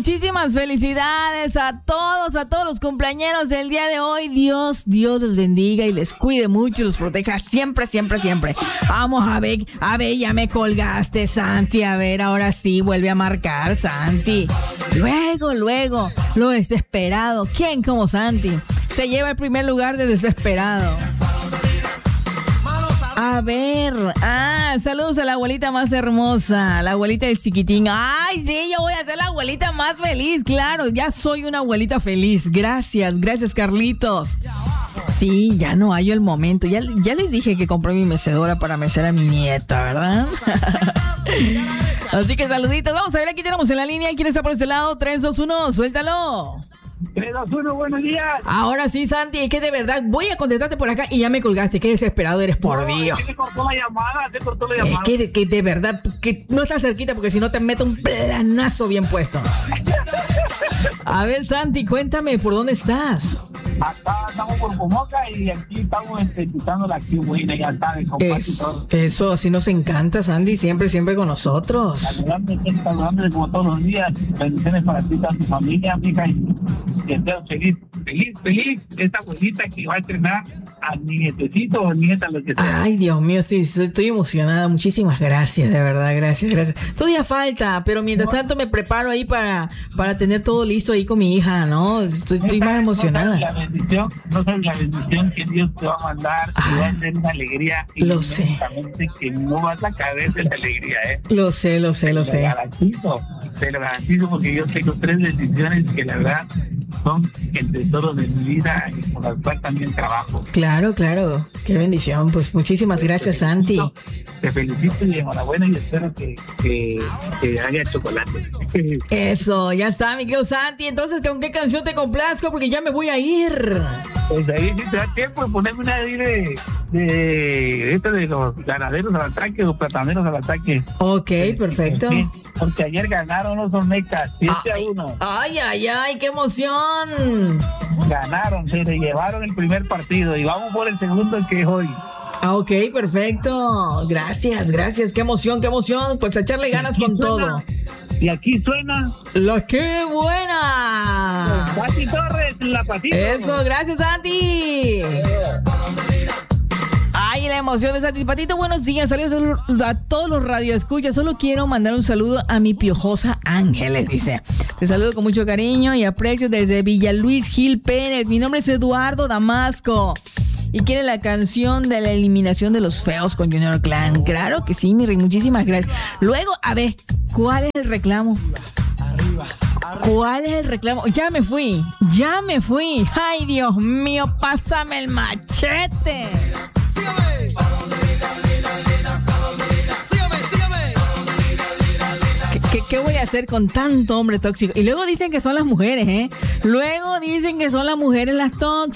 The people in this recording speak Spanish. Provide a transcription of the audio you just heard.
muchísimas felicidades a todos los cumpleañeros del día de hoy. Dios los bendiga y les cuide mucho y los proteja siempre. Vamos a ver, ya me colgaste, Santi. A ver, ahora sí, vuelve a marcar, Santi. Luego, lo desesperado. ¿Quién como Santi? Se lleva el primer lugar de desesperado. A ver, saludos a la abuelita más hermosa, la abuelita del chiquitín. Ay, sí, yo voy a ser la abuelita más feliz, claro, ya soy una abuelita feliz. Gracias, Carlitos. Sí, ya no hallo el momento. Ya les dije que compré mi mecedora para mecer a mi nieta, ¿verdad? Así que saluditos. Vamos a ver, aquí tenemos en la línea. ¿Quién está por este lado? 3, 2, 1, suéltalo. 3, 2, 1, buenos días. Ahora sí, Santi, es que de verdad voy a contestarte por acá y ya me colgaste. Qué desesperado eres, por Dios. Se cortó la llamada. Es que de verdad, que no estás cerquita porque si no te meto un planazo bien puesto. A ver, Santi, cuéntame, ¿por dónde estás? Acá estamos por Pomoca y aquí estamos escuchando la buena, ya sabes, Eso, así nos encanta, Sandy, siempre con nosotros. Saludándote como todos los días. Bendiciones para ti, para tu familia, amiga, y deseo feliz esta abuelita que va a entrenar a mi nietecito o nieta, lo que sea. Ay, Dios mío, sí, estoy emocionada. Muchísimas gracias, de verdad, gracias. Todavía falta, pero mientras tanto me preparo ahí para tener todo listo ahí con mi hija, ¿no? Estoy más emocionada. No sabes la bendición que Dios te va a mandar, te va a hacer una alegría. Lo sé. Que no vas a caer de la alegría, Lo sé. Te lo garantizo porque yo tengo 3 decisiones que la verdad son el tesoro de mi vida y por las cuales también trabajo. Claro. Qué bendición. Pues muchísimas gracias, Santi. Te felicito y enhorabuena y espero que haya chocolate. Eso, ya está, mi querido Santi. Entonces, ¿con qué canción te complazco? Porque ya me voy a ir. Pues ahí sí te da tiempo de ponerme una de los ganaderos al ataque, los plataneros al ataque. Ok, perfecto. Porque ayer ganaron los Olmecas 7-1. Ay, qué emoción. Ganaron, se le llevaron el primer partido y vamos por el segundo que es hoy. Ok, perfecto. Gracias. Qué emoción. Pues a echarle ganas con todo. Y aquí suena ¡La qué buena! Santi Torres, la patita. Eso, gracias, Santi. Ay, la emoción de Santi. Patito, buenos días. Saludos a todos los radioescuchas. Solo quiero mandar un saludo a mi piojosa Ángeles, dice. Te saludo con mucho cariño y aprecio desde Villa Luis Gil Pérez. Mi nombre es Eduardo Damasco. Y quiere la canción de la eliminación de los feos con Junior Clan. Claro que sí, mi rey, muchísimas gracias. Luego, a ver, ¿cuál es el reclamo? ¿Cuál es el reclamo? Ya me fui. Ay, Dios mío, pásame el machete. ¿Qué voy a hacer con tanto hombre tóxico? Y luego dicen que son las mujeres, Luego dicen que son las mujeres las tóxicas.